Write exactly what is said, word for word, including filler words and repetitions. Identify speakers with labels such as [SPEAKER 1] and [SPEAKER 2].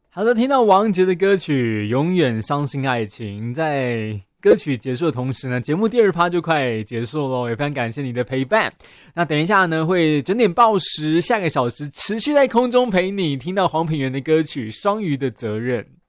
[SPEAKER 1] 好的，听到王杰的歌曲《永远相信爱情》，在歌曲结束的同时呢，节目第二趴就快结束咯，也非常感谢你的陪伴。那等一下呢，会整点报时，下个小时持续在空中陪你听到黄品源的歌曲《双鱼的责任》。